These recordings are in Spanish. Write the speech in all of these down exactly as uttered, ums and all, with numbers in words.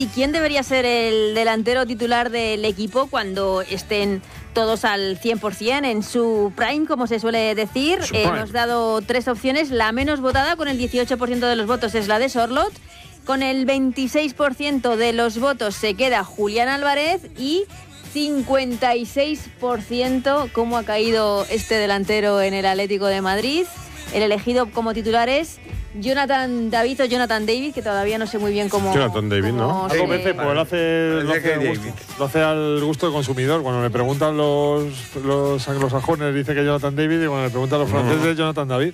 ¿Y quién debería ser el delantero titular del equipo cuando estén todos al cien por ciento en su prime, como se suele decir? Eh, hemos dado tres opciones. La menos votada, con el dieciocho por ciento de los votos, es la de Sorloth. Con el veintiséis por ciento de los votos se queda Julián Álvarez y cincuenta y seis por ciento cómo ha caído este delantero en el Atlético de Madrid. El elegido como titular es Jonathan David o Jonathan David, que todavía no sé muy bien cómo... Jonathan David, ¿no? Algo veces, pues lo hace, lo, hace gusto, lo hace al gusto del consumidor. Cuando le preguntan los, los anglosajones, dice que Jonathan David, y cuando le preguntan a los franceses, Jonathan David.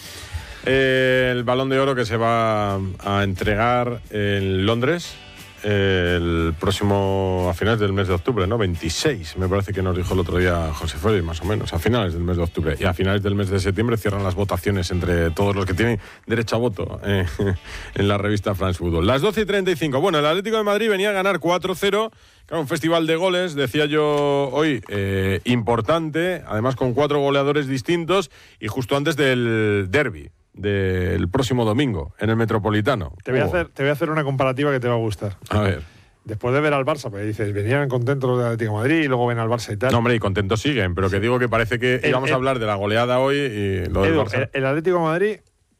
Eh, el Balón de Oro que se va a entregar en Londres el próximo, a finales del mes de octubre, ¿no? veintiséis, me parece que nos dijo el otro día José Félix, más o menos, a finales del mes de octubre. Y a finales del mes de septiembre cierran las votaciones entre todos los que tienen derecho a voto eh, en la revista France Football. Las doce y treinta y cinco. Bueno, el Atlético de Madrid venía a ganar cuatro cero. Claro, un festival de goles, decía yo hoy, eh, importante, además con cuatro goleadores distintos y justo antes del derbi del próximo domingo en el Metropolitano. Te voy, oh. a hacer, te voy a hacer una comparativa que te va a gustar. A ver. Después de ver al Barça, porque dices, venían contentos los del Atlético de Madrid y luego ven al Barça y tal. No, hombre, y contentos siguen, pero que digo que parece que el, íbamos el, a hablar de la goleada hoy y lo del Edu, Barça. El, el Atlético de Madrid,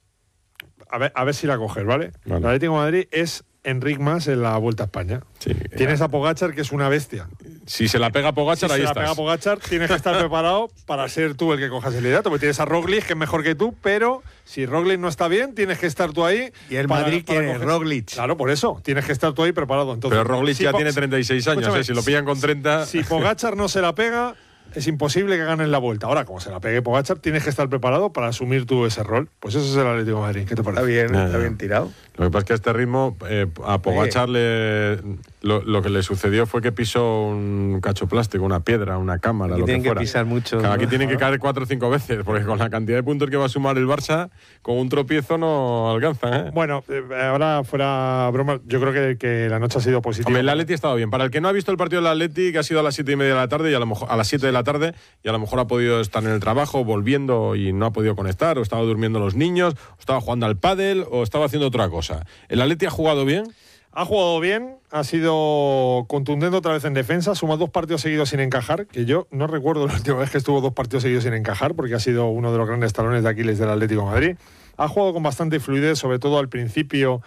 a ver, a ver si la coges, ¿vale? vale. El Atlético de Madrid es Enric Mas en la Vuelta a España. Sí, Tienes a Pogačar, que es una bestia. Si se la pega Pogačar, si ahí estás. Si estás. se la pega Pogačar, tienes que estar preparado para ser tú el que cojas el liderato, porque tienes a Roglic, que es mejor que tú, pero si Roglic no está bien, tienes que estar tú ahí. Y el para, Madrid para quiere coger... Roglic. Claro, por eso, tienes que estar tú ahí preparado. Entonces, pero Roglic si ya po... tiene treinta y seis años, ¿eh? Si lo pillan con treinta... Si Pogačar no se la pega, es imposible que ganen la Vuelta. Ahora, como se la pegue Pogačar, tienes que estar preparado para asumir tú ese rol. Pues eso es el Atlético de Madrid. ¿Qué te parece? Está bien, eh, está bien tirado. Lo que pasa es que a este ritmo, eh, a Pogačar le, lo, lo que le sucedió fue que pisó un cacho plástico, una piedra, una cámara, aquí lo que tienen fuera. que pisar mucho. Claro, aquí ¿no? tienen que caer cuatro o cinco veces, porque con la cantidad de puntos que va a sumar el Barça, con un tropiezo no alcanza, ¿eh? Bueno, eh, ahora fuera broma, yo creo que, que la noche ha sido positiva. Hombre, el Atleti ha estado bien. Para el que no ha visto el partido del Atleti, que ha sido a las siete y media de la tarde, y a lo mejor a las siete de la tarde, y a lo mejor ha podido estar en el trabajo, volviendo y no ha podido conectar, o estaba durmiendo los niños, o estaba jugando al pádel, o estaba haciendo otra cosa. ¿El Atleti ha jugado bien? Ha jugado bien, ha sido contundente otra vez en defensa, suma dos partidos seguidos sin encajar, que yo no recuerdo la última vez que estuvo dos partidos seguidos sin encajar, porque ha sido uno de los grandes talones de Aquiles del Atlético de Madrid. Ha jugado con bastante fluidez, sobre todo al principio.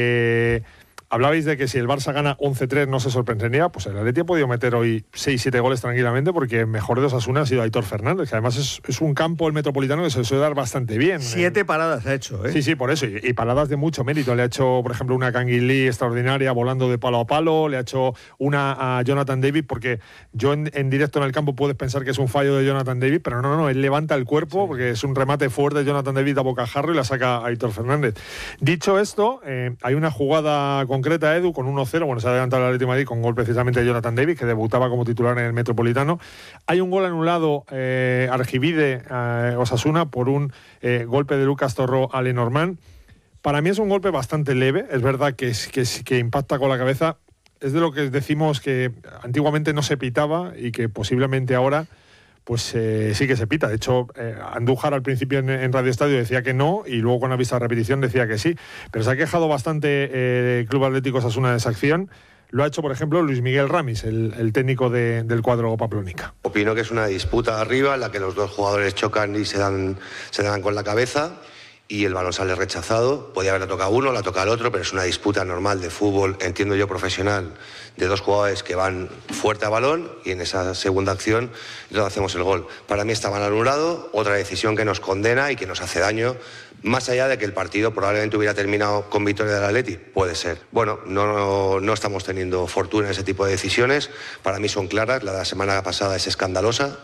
Eh, hablabais de que si el Barça gana once tres no se sorprendería, pues el Atleti ha podido meter hoy seis siete goles tranquilamente, porque el mejor de Osasuna ha sido Aitor Fernández, que además es, es un campo, el Metropolitano, que se suele dar bastante bien. Siete eh. paradas ha hecho, ¿eh? Sí, sí, por eso, y, y paradas de mucho mérito. Le ha hecho, por ejemplo, una Canguilí extraordinaria volando de palo a palo, le ha hecho una a Jonathan David, porque yo en, en directo en el campo puedes pensar que es un fallo de Jonathan David, pero no, no, no, él levanta el cuerpo, sí, porque es un remate fuerte de Jonathan David a bocajarro y la saca a Aitor Fernández. Dicho esto, eh, hay una jugada concreta, Edu, con uno cero, bueno, se ha adelantado el Atlético de Madrid con gol precisamente de Jonathan David, que debutaba como titular en el Metropolitano. Hay un gol anulado, eh, Argivide, eh, Osasuna, por un eh, golpe de Lucas Torró a Lenormand. Para mí es un golpe bastante leve, es verdad que, es, que, es, que impacta con la cabeza. Es de lo que decimos que antiguamente no se pitaba y que posiblemente ahora pues eh, sí que se pita. De hecho, eh, Andújar al principio en, en Radio Estadio decía que no, y luego con la vista de repetición decía que sí. Pero se ha quejado bastante eh, el Club Atlético Osasuna de esa acción. Lo ha hecho, por ejemplo, Luis Miguel Ramis, el, el técnico de, del cuadro Pamplónica. Opino que es una disputa arriba en la que los dos jugadores chocan y se dan, se dan con la cabeza, y el balón sale rechazado. Podía haberla tocado uno, la toca el otro, pero es una disputa normal de fútbol, entiendo yo, profesional, de dos jugadores que van fuerte a balón, y en esa segunda acción le hacemos el gol. Para mí está mal anulado, otra decisión que nos condena y que nos hace daño, más allá de que el partido probablemente hubiera terminado con victoria del Atleti, puede ser. Bueno, no, no, no estamos teniendo fortuna en ese tipo de decisiones, para mí son claras, la de la semana pasada es escandalosa,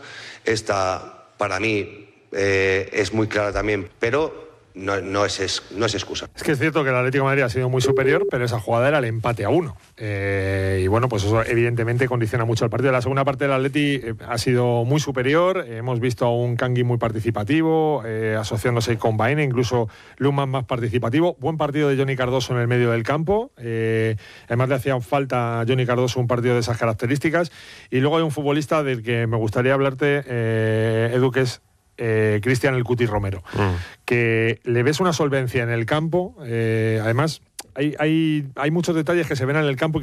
esta para mí eh, es muy clara también, pero No, no, es, no es excusa. Es que es cierto que el Atlético de Madrid ha sido muy superior, pero esa jugada era el empate a uno. Eh, y bueno, pues eso evidentemente condiciona mucho el partido. La segunda parte del Atleti eh, ha sido muy superior. Eh, hemos visto a un Kangui muy participativo, eh, asociándose con Baena, incluso Luhmann más participativo. Buen partido de Johnny Cardoso en el medio del campo. Eh, además le hacía falta a Johnny Cardoso un partido de esas características. Y luego hay un futbolista del que me gustaría hablarte, eh, Edu, que es Eh, Cristian el Cuti Romero, mm. que le ves una solvencia en el campo, eh, además hay, hay, hay muchos detalles que se ven en el campo